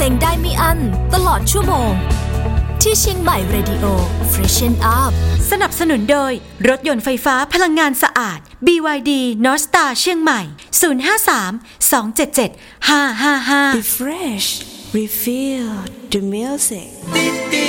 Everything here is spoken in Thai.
งได้ไม่อั้นตลอดชั่วโมงที่เชียงใหม่ Radio Freshen Up สนับสนุนโดยรถยนต์ไฟฟ้าพลังงานสะอาด BYD North Star เชียงใหม่ 053 277 555 Refresh, refill the music.